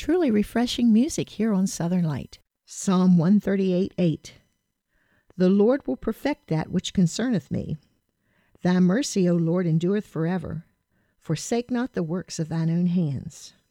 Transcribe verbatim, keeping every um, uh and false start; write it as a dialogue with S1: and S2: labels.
S1: Truly refreshing music here on Southern Light. Psalm one thirty-eight, eight. The Lord will perfect that which concerneth me. Thy mercy, O Lord, endureth forever. Forsake not the works of thine own hands.